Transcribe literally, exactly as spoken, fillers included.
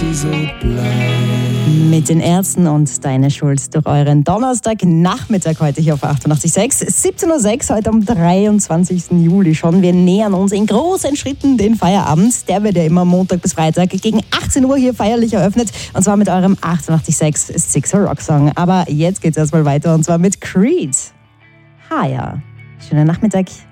sie so bleibt. Mit den Ärzten und Deine Schuld durch euren Donnerstagnachmittag heute hier auf achtundachtzig Komma sechs. siebzehn Uhr sechs heute am dreiundzwanzigsten Juli schon. Wir nähern uns in großen Schritten den Feierabend. Der wird ja immer Montag bis Freitag gegen achtzehn Uhr hier feierlich eröffnet. Und zwar mit eurem achtundachtzig Komma sechs Sixer Rock Song. Aber jetzt geht's erstmal weiter und zwar mit Creed. Higher. Schönen Nachmittag.